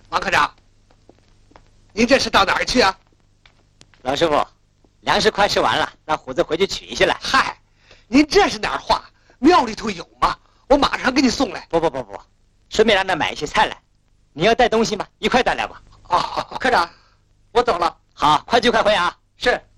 王科长，您这是到哪儿去啊？ 老师傅，粮食快吃完了，让虎子回去取一些来。 嗨，您这是哪儿话？庙里头有吗？我马上给你送来。 不，顺便让他买一些菜来。你要带东西吗？一块带来吧。 啊，科长，我走了。 好，快去快回啊。 是。